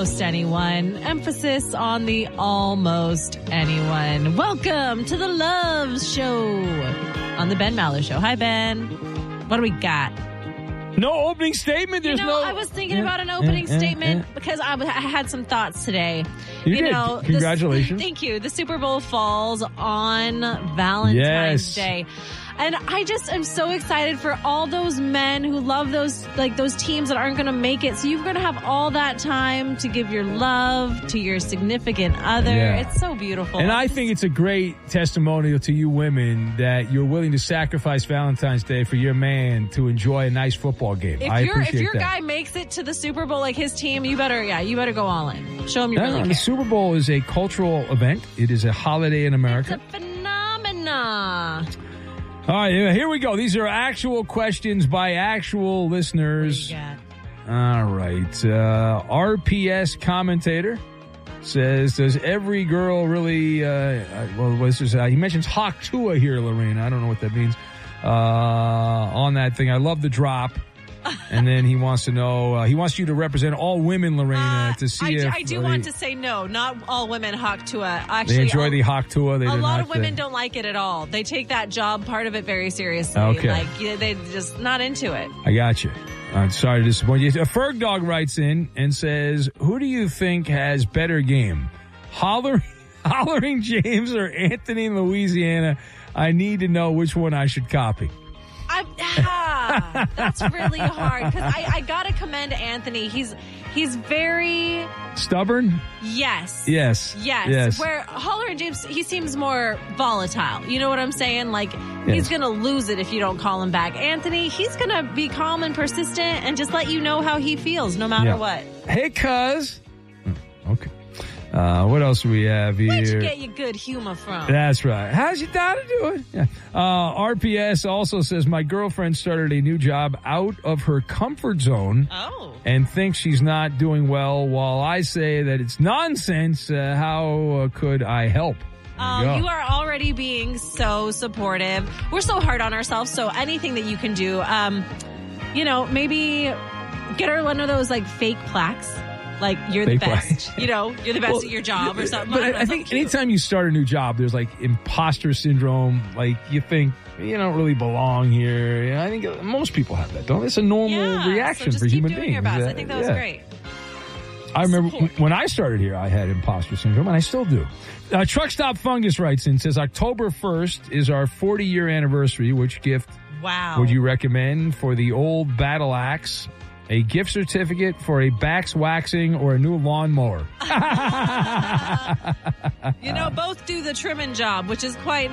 almost anyone. Emphasis on the almost anyone. Welcome to the Love Show on the Ben Maller Show. Hi, Ben. What do we got? No opening statement? There's I was thinking about an opening statement because I had some thoughts today. You did. Congratulations. Thank you. The Super Bowl falls on Valentine's Day. And I just am so excited for all those men who love those teams that aren't going to make it. So you're going to have all that time to give your love to your significant other. Yeah. It's so beautiful. And I think it's a great testimonial to you women that you're willing to sacrifice Valentine's Day for your man to enjoy a nice football game. If your guy makes it to the Super Bowl like his team, you better go all in. Show him you really care. The Super Bowl is a cultural event. It is a holiday in America. It's a phenomenon. All right, here we go. These are actual questions by actual listeners. All right. RPS commentator says, does every girl really, he mentions Hawk Tua here, Lorena. I don't know what that means. On that thing. I love the drop. And then he wants to know, he wants you to represent all women, Lorena, to see if... I do want to say no, not all women Hawk Tua. Actually, they enjoy the Hawk Tua. A lot of women don't like it at all. They take that job part of it very seriously. Okay. They're just not into it. I got you. I'm sorry to disappoint you. A Ferg Dog writes in and says, who do you think has better game? Hollering James or Anthony in Louisiana? I need to know which one I should copy. That's really hard because I gotta commend Anthony. He's very stubborn. Yes. Where Holler and James, he seems more volatile. You know what I'm saying? He's gonna lose it if you don't call him back. Anthony, he's gonna be calm and persistent and just let you know how he feels no matter what. Hey, cuz. Okay. What else do we have here? Where'd you get your good humor from? That's right. How's your daughter doing? Yeah. RPS also says, my girlfriend started a new job out of her comfort zone and thinks she's not doing well, while I say that it's nonsense. How could I help? You are already being so supportive. We're so hard on ourselves, so anything that you can do, maybe get her one of those fake plaques. You're the best, you're the best at your job or something. But I think anytime you start a new job, there's imposter syndrome. You think you don't really belong here. I think most people have that, don't they? It's a normal reaction for human beings. Your best. I think that was great. I remember when I started here, I had imposter syndrome, and I still do. Truck Stop Fungus writes in, says, October 1st is our 40-year anniversary. Which gift would you recommend for the old battle axe? A gift certificate for a back's waxing or a new lawnmower? Both do the trimming job, which is quite